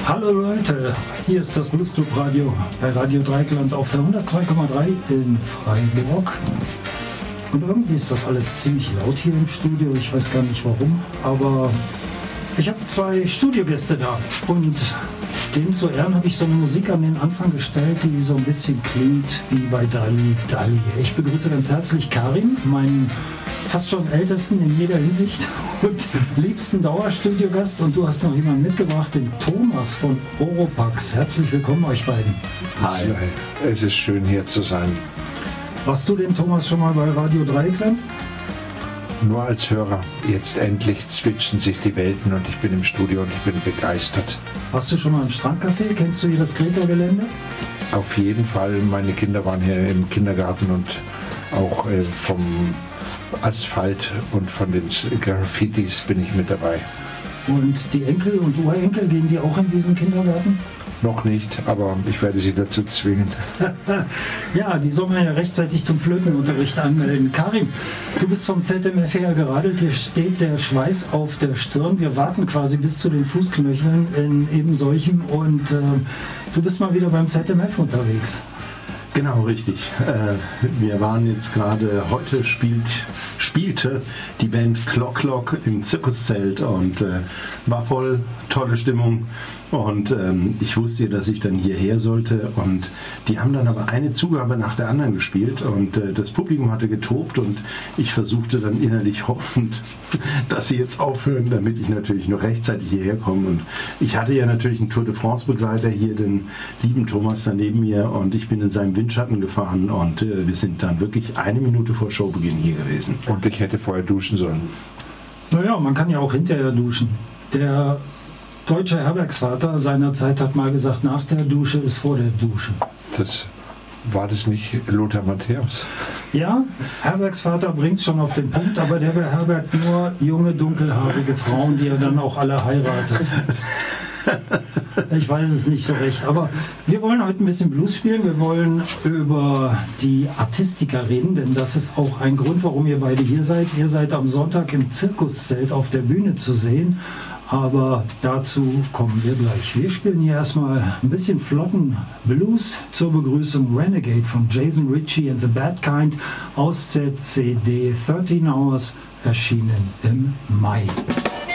Hallo Leute, hier ist das Blues Club Radio bei Radio Dreieckland auf der 102,3 in Freiburg. Und irgendwie ist das alles ziemlich laut hier im Studio, ich weiß gar nicht warum, aber ich habe 2 Studiogäste da und denen zu Ehren habe ich so eine Musik an den Anfang gestellt, die so ein bisschen klingt wie bei Dali Dali. Ich begrüße ganz herzlich Karim, meinen fast schon ältesten in jeder Hinsicht und liebsten Dauerstudiogast, und du hast noch jemanden mitgebracht, den Thomas von Oropax. Herzlich willkommen euch beiden. Hi, es ist schön hier zu sein. Warst du den Thomas schon mal bei Radio Dreieckland? Nur als Hörer. Jetzt endlich zwitschen sich die Welten und ich bin im Studio und ich bin begeistert. Warst du schon mal im Strandcafé? Kennst du hier das Greta-Gelände? Auf jeden Fall. Meine Kinder waren hier im Kindergarten und auch vom Asphalt und von den Graffitis bin ich mit dabei. Und die Enkel und Urenkel, gehen die auch in diesen Kindergarten? Noch nicht, aber ich werde sie dazu zwingen. Ja, die soll man ja rechtzeitig zum Flötenunterricht anmelden. Karim, du bist vom ZMF her geradelt, dir steht der Schweiß auf der Stirn. Wir warten quasi bis zu den Fußknöcheln in eben solchen, und du bist mal wieder beim ZMF unterwegs. Genau, richtig. Wir waren jetzt gerade, heute spielte die Band Clock Clock im Zirkuszelt und war voll, tolle Stimmung. Und ich wusste ja, dass ich dann hierher sollte, und die haben dann aber eine Zugabe nach der anderen gespielt und das Publikum hatte getobt und ich versuchte dann innerlich hoffend, dass sie jetzt aufhören, damit ich natürlich noch rechtzeitig hierher komme. Und ich hatte ja natürlich einen Tour de France Begleiter hier, den lieben Thomas da neben mir, und ich bin in seinem Windschatten gefahren und wir sind dann wirklich 1 Minute vor Showbeginn hier gewesen. Und ich hätte vorher duschen sollen. Naja, man kann ja auch hinterher duschen. Der deutsche Herbergsvater seinerzeit hat mal gesagt, nach der Dusche ist vor der Dusche. War das nicht Lothar Matthäus? Ja, Herbergsvater bringt es schon auf den Punkt, aber der beherbergt nur junge, dunkelhaarige Frauen, die er dann auch alle heiratet. Ich weiß es nicht so recht, aber wir wollen heute ein bisschen Blues spielen. Wir wollen über die Artistica reden, denn das ist auch ein Grund, warum ihr beide hier seid. Ihr seid am Sonntag im Zirkuszelt auf der Bühne zu sehen. Aber dazu kommen wir gleich. Wir spielen hier erstmal ein bisschen flotten Blues zur Begrüßung. Renegade von Jason Ritchie and the Bad Kind aus der CD 13 Hours, erschienen im Mai.